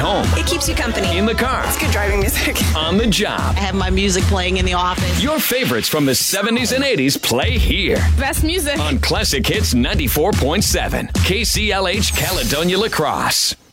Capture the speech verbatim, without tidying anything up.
home. It keeps you company. In the car. It's good driving music. On the job. I have my music playing in the office. Your favorites from the seventies and eighties play here. Best music. On Classic Hits ninety-four point seven. K C L H Caledonia La Crosse.